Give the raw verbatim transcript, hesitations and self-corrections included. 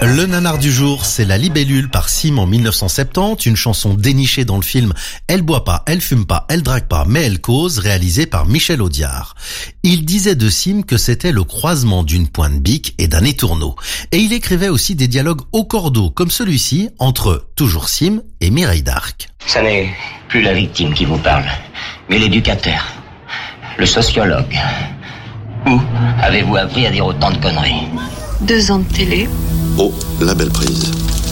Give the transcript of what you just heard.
Le nanar du jour, c'est La Libellule par Sim en mille neuf cent soixante-dix, une chanson dénichée dans le film Elle boit pas, elle fume pas, elle drague pas, mais elle cause, réalisée par Michel Audiard. Il disait de Sim que c'était le croisement d'une pointe bic et d'un étourneau. Et il écrivait aussi des dialogues au cordeau, comme celui-ci, entre toujours Sim et Mireille d'Arc. Ça n'est plus la victime qui vous parle, mais l'éducateur, le sociologue. Où avez-vous appris à dire autant de conneries ? Deux ans de télé. Oh, la belle prise.